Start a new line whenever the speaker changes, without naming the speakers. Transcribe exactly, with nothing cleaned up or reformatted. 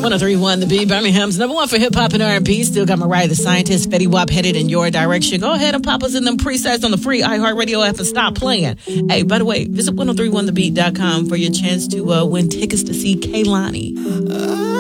one oh three point one The Beat, Birmingham's number one for hip-hop and R and B. Still got Mariah the Scientist, Fetty Wap headed in your direction. Go ahead and pop us in them presets on the free iHeartRadio app and stop playing. Hey, by the way, visit ten thirty-one the beat dot com for your chance to uh, win tickets to see Kehlani.